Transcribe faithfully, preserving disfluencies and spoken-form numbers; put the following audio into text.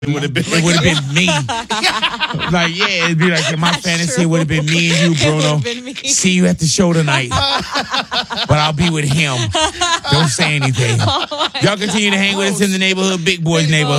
It would have been. It would have been me. Like, yeah, it'd be like my That's fantasy true. would have been me and you, It Bruno. would've been me. See you at the show tonight. But I'll be with him. Don't say anything. Oh Y'all continue to hang with us in the neighborhood, Big Boys neighborhood.